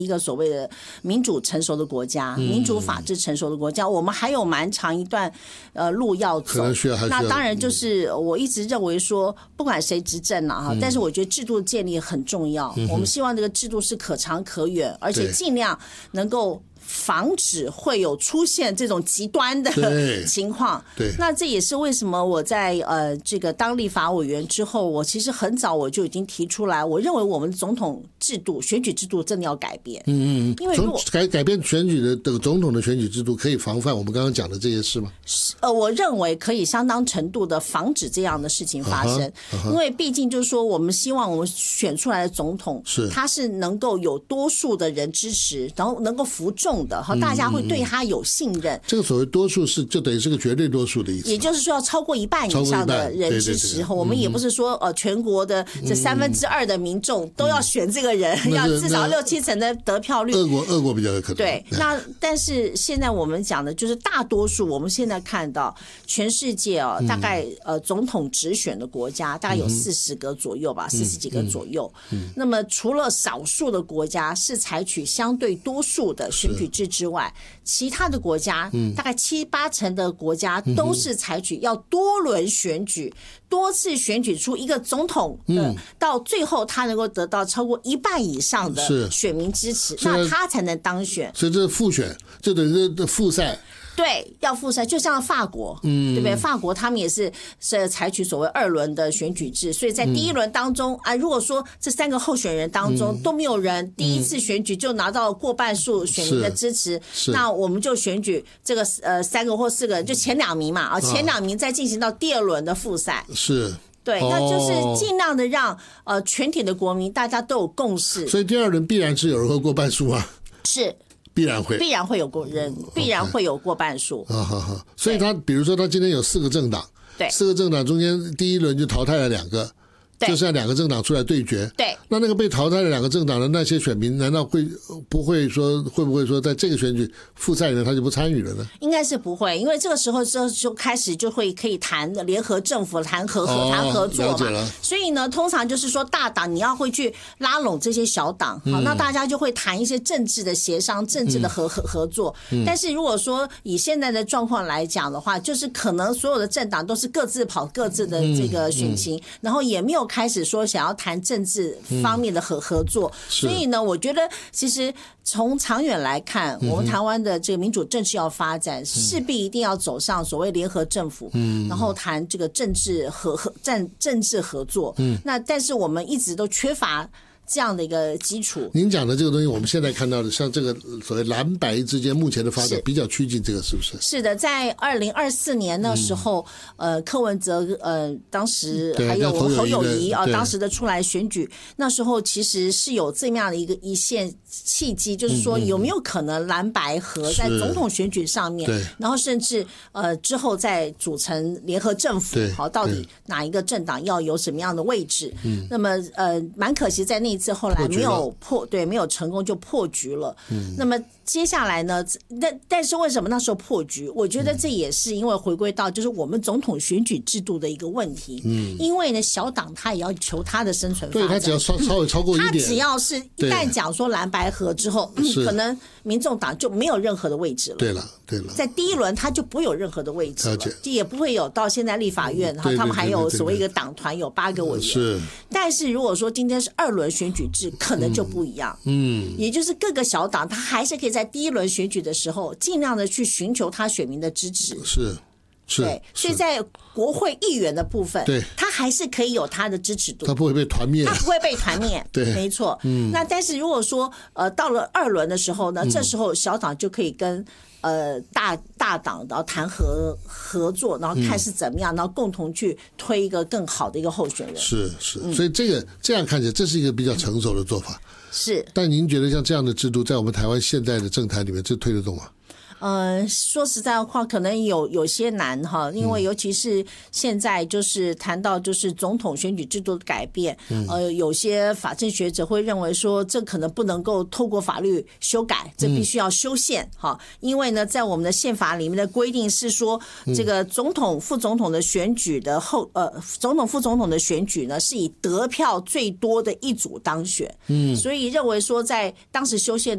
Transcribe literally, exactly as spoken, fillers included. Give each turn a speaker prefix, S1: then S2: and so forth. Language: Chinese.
S1: 一个所谓的民主成熟的国家，民主法治成熟的国家，我们还有蛮长一段呃路要走。那当然就是我一直认为说，不管谁执政啊哈，但是我觉得制度建立很重要。我们希望这个制度是可长可远，而且尽量能够防止会有出现这种极端的情况。
S2: 对，
S1: 那这也是为什么我在呃这个当立法委员之后，我其实很早我就已经提出来，我认为我们总统制度、选举制度真的要改变。
S2: 嗯嗯，
S1: 因为如果
S2: 改改变选举的的总统的选举制度，可以防范我们刚刚讲的这些事吗？
S1: 呃，我认为可以相当程度的防止这样的事情发生， uh-huh, uh-huh. 因为毕竟就是说，我们希望我们选出来的总统是他是能够有多数的人支持，然后能够服众的，和大家会对他有信任。嗯、
S2: 这个所谓多数是就等于是个绝对多数的意思，
S1: 也就是说要超过一半以上的人支持。对对对，我们也不是说呃全国的这三分之二的民众都要选这个人，嗯、要至少六七成的得票率。
S2: 俄国俄国比较有可能。
S1: 对，那但是现在我们讲的就是大多数，我们现在看到全世界哦，大概呃总统直选的国家大概有四十个左右吧，四十几个左右。那么除了少数的国家是采取相对多数的选举制之外，其他的国家大概七八成的国家都是采取要多轮选举，多次选举出一个总统，呃，到最后他能够得到超过一半以上的选民支持，那他才能当选。
S2: 所以这是复选，就等于是复赛。
S1: 对，要复赛，就像法国，嗯，对不对？法国他们也是是采取所谓二轮的选举制，所以在第一轮当中、嗯、啊，如果说这三个候选人当中都没有人第一次选举就拿到过半数选民的支持，那我们就选举这个呃三个或四个人，就前两名嘛啊，前两名再进行到第二轮的复赛。
S2: 是。
S1: 对，那就是尽量的让呃全体的国民大家都有共识。
S2: 所以第二轮必然是有人会过半数啊。
S1: 是。
S2: 必然会，
S1: 必然会有过人，必然会有过半数。
S2: 好好好，所以他比如说他今天有四个政党，
S1: 对，
S2: 四个政党中间第一轮就淘汰了两个，就剩下两个政党出来对决。
S1: 对，
S2: 那那个被淘汰的两个政党的那些选民，难道会不会说会不会说在这个选举复赛呢他就不参与了呢？
S1: 应该是不会，因为这个时候就就开始就会可以谈联合政府，谈合合、哦、谈合作嘛。所以呢，通常就是说大党你要会去拉拢这些小党，好、嗯，那大家就会谈一些政治的协商、政治的合合合作、嗯。但是如果说以现在的状况来讲的话，就是可能所有的政党都是各自跑各自的这个选情，嗯嗯、然后也没有开始说想要谈政治方面的合合作，嗯、所以呢，我觉得其实从长远来看，我们台湾的这个民主政治要发展，势必一定要走上所谓联合政府，嗯，然后谈这个政治合合政政治合作，嗯，那但是我们一直都缺乏这样的一个基础。
S2: 您讲的这个东西，我们现在看到的，像这个所谓蓝白之间目前的发展比较趋近，这个是不是？
S1: 是的，在二零二四年那时候，嗯、呃，柯文哲呃，当时还有侯友宜啊，当时的出来选举，那时候其实是有这么样的一个一线契机，就是说有没有可能蓝白合在总统选举上面，然后甚至呃之后再组成联合政府，好，到底哪一个政党要有什么样的位置？嗯，那么呃，蛮可惜在那。次后来没有破，对，没有成功就破局了。嗯，那么接下来呢？但但是为什么那时候破局？我觉得这也是因为回归到就是我们总统选举制度的一个问题。嗯，因为呢，小党他也要求他的生存发展，
S2: 对他只要稍稍微超过一点，
S1: 他只要是一旦讲说蓝白合之后，嗯、可能民众党就没有任何的位置了。
S2: 对了，对了，
S1: 在第一轮他就不会有任何的位置了，也不会有到现在立法院，哈、嗯，他们还有所谓一个党团有八个委员。是，但是如果说今天是二轮选举制，可能就不一样。嗯，也就是各个小党他还是可以在第一轮选举的时候尽量的去寻求他选民的支持。
S2: 是。是，
S1: 对，所以在国会议员的部分，对，他还是可以有他的支持度，
S2: 他不会被团灭，
S1: 他不会被团灭，
S2: 对，
S1: 没错。嗯，那但是如果说呃到了二轮的时候呢，嗯、这时候小党就可以跟呃大大党然后谈合合作，然后看是怎么样，嗯、然后共同去推一个更好的一个候选人。
S2: 是是，嗯、所以这个这样看起来，这是一个比较成熟的做法。
S1: 是，
S2: 但您觉得像这样的制度，在我们台湾现在的政坛里面，这推得动吗？
S1: 呃，说实在话，可能有有些难哈，因为尤其是现在就是谈到就是总统选举制度的改变，嗯、呃，有些法政学者会认为说，这可能不能够透过法律修改，这必须要修宪哈，嗯、因为呢，在我们的宪法里面的规定是说，这个总统、副总统的选举的后，呃，总统、副总统的选举呢，是以得票最多的一组当选，嗯，所以认为说，在当时修宪。